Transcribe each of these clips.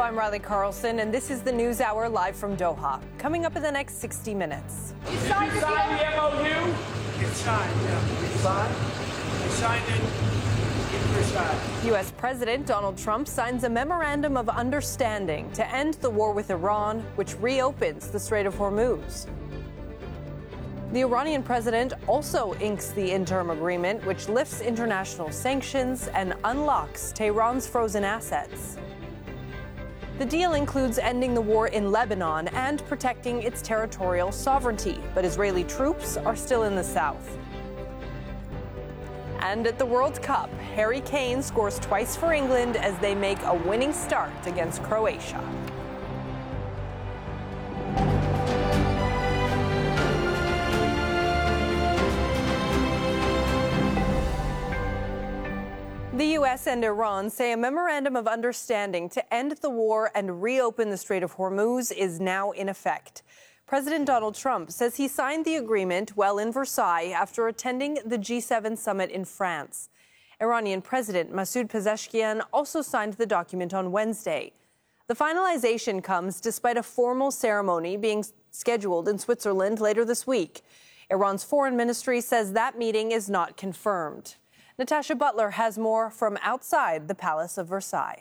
I'm Riley Carlson, and this is the News Hour live from Doha. Coming up in the next 60 minutes. You signed the MOU? It's signed, yeah. It's signed? We signed it in Versailles. U.S. President Donald Trump signs a memorandum of understanding to end the war with Iran, which reopens the Strait of Hormuz. The Iranian president also inks the interim agreement, which lifts international sanctions and unlocks Tehran's frozen assets. The deal includes ending the war in Lebanon and protecting its territorial sovereignty, but Israeli troops are still in the south. And at the World Cup, Harry Kane scores twice for England as they make a winning start against Croatia. The U.S. and Iran say a memorandum of understanding to end the war and reopen the Strait of Hormuz is now in effect. President Donald Trump says he signed the agreement while in Versailles after attending the G7 summit in France. Iranian President Masoud Pezeshkian also signed the document on Wednesday. The finalization comes despite a formal ceremony being scheduled in Switzerland later this week. Iran's foreign ministry says that meeting is not confirmed. Natasha Butler has more from outside the Palace of Versailles.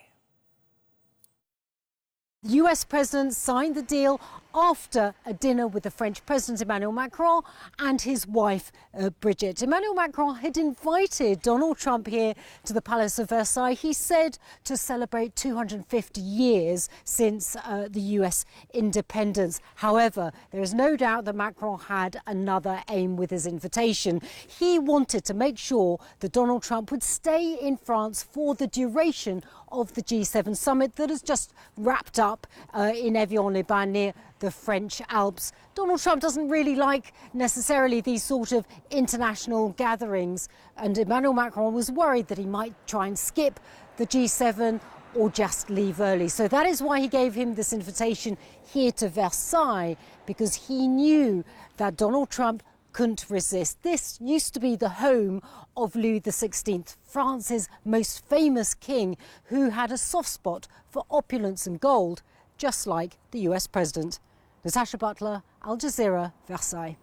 The U.S. president signed the deal after a dinner with the French President Emmanuel Macron and his wife, Brigitte. Emmanuel Macron had invited Donald Trump here to the Palace of Versailles, he said, to celebrate 250 years since the U.S. independence. However, there is no doubt that Macron had another aim with his invitation. He wanted to make sure that Donald Trump would stay in France for the duration of the G7 summit that has just wrapped up in Evian-les-Bains near the French Alps. Donald Trump doesn't really like necessarily these sort of international gatherings, and Emmanuel Macron was worried that he might try and skip the G7 or just leave early. So that is why he gave him this invitation here to Versailles, because he knew that Donald Trump couldn't resist. This used to be the home of Louis XVI, France's most famous king, who had a soft spot for opulence and gold, just like the US president. Natasha Butler, Al Jazeera, Versailles.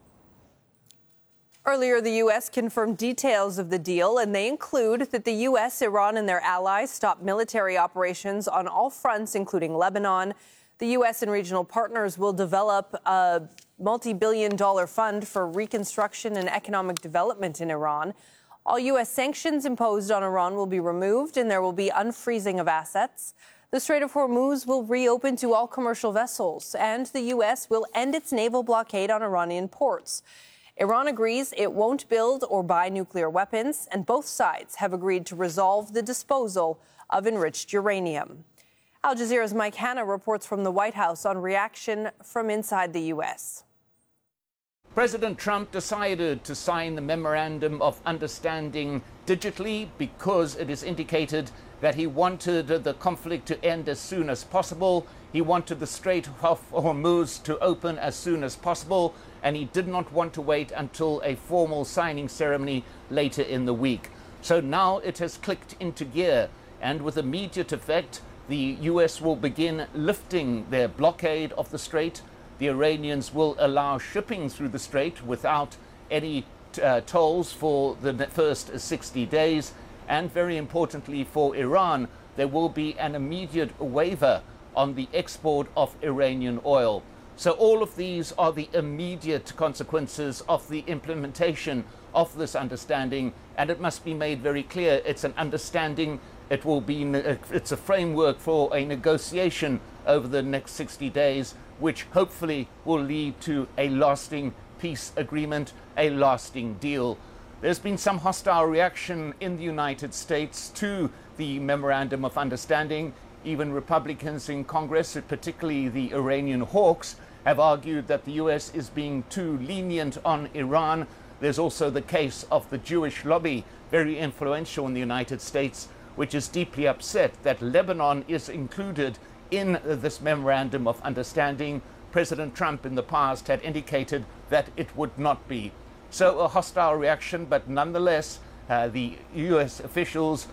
Earlier, the U.S. confirmed details of the deal, and they include that the U.S., Iran, and their allies stop military operations on all fronts, including Lebanon. The U.S. and regional partners will develop a multi-billion-dollar fund for reconstruction and economic development in Iran. All U.S. sanctions imposed on Iran will be removed, and there will be unfreezing of assets. The Strait of Hormuz will reopen to all commercial vessels, and the U.S. will end its naval blockade on Iranian ports. Iran agrees it won't build or buy nuclear weapons, and both sides have agreed to resolve the disposal of enriched uranium. Al Jazeera's Mike Hanna reports from the White House on reaction from inside the U.S. President Trump decided to sign the Memorandum of Understanding digitally because it is indicated that he wanted the conflict to end as soon as possible. He wanted the Strait of Hormuz to open as soon as possible, and he did not want to wait until a formal signing ceremony later in the week. So now it has clicked into gear, and with immediate effect, the U.S. will begin lifting their blockade of the strait. The Iranians will allow shipping through the strait without any tolls for the first 60 days. And very importantly for Iran, there will be an immediate waiver on the export of Iranian oil. So all of these are the immediate consequences of the implementation of this understanding. And it must be made very clear, it's an understanding. It's a framework for a negotiation over the next 60 days, which hopefully will lead to a lasting peace agreement, a lasting deal. There's been some hostile reaction in the United States to the Memorandum of Understanding. Even Republicans in Congress, particularly the Iranian hawks, have argued that the U.S. is being too lenient on Iran. There's also the case of the Jewish lobby, very influential in the United States, which is deeply upset that Lebanon is included in this Memorandum of Understanding. President Trump in the past had indicated that it would not be. So a hostile reaction, but nonetheless, the U.S. officials